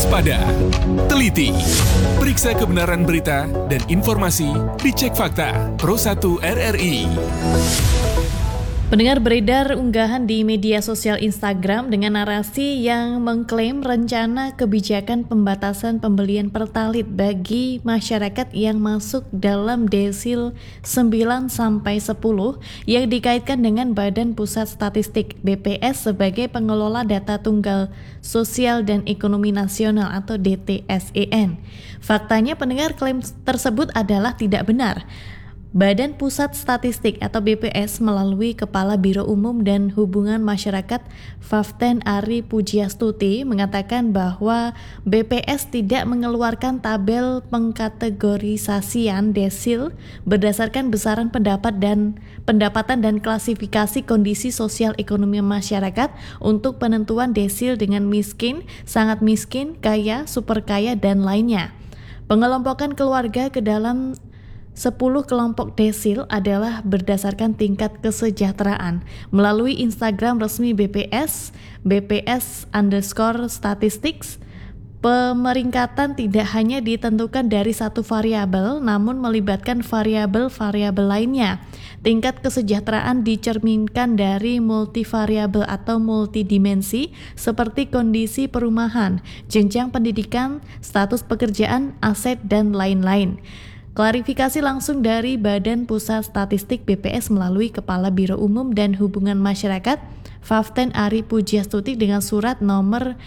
waspada, teliti, periksa kebenaran berita dan informasi, dicek fakta. Pro1 RRI. Pendengar, beredar unggahan di media sosial Instagram dengan narasi yang mengklaim rencana kebijakan pembatasan pembelian Pertalit bagi masyarakat yang masuk dalam desil 9-10 yang dikaitkan dengan Badan Pusat Statistik BPS sebagai pengelola data tunggal sosial dan ekonomi nasional atau DTSEN. Faktanya, pendengar, klaim tersebut adalah tidak benar. Badan Pusat Statistik atau BPS melalui Kepala Biro Umum dan Hubungan Masyarakat Faften Ari Pujiastuti mengatakan bahwa BPS tidak mengeluarkan tabel pengkategorisasian desil berdasarkan besaran pendapatan dan klasifikasi kondisi sosial ekonomi masyarakat untuk penentuan desil dengan miskin, sangat miskin, kaya, super kaya, dan lainnya. Pengelompokan keluarga ke dalam 10 kelompok desil adalah berdasarkan tingkat kesejahteraan. Melalui Instagram resmi BPS, BPS_statistics, pemeringkatan tidak hanya ditentukan dari satu variabel, namun melibatkan variabel-variabel lainnya. Tingkat kesejahteraan dicerminkan dari multivariabel atau multidimensi seperti kondisi perumahan, jenjang pendidikan, status pekerjaan, aset, dan lain-lain. Klarifikasi langsung dari Badan Pusat Statistik BPS melalui Kepala Biro Umum dan Hubungan Masyarakat Faften Ari Pujiastuti dengan surat nomor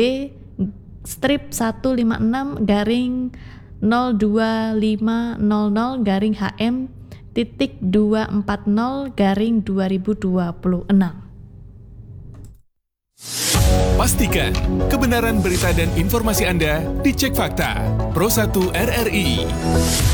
B/156-HM.240/2026. Pastikan kebenaran berita dan informasi Anda dicek fakta. Pro1 RRI.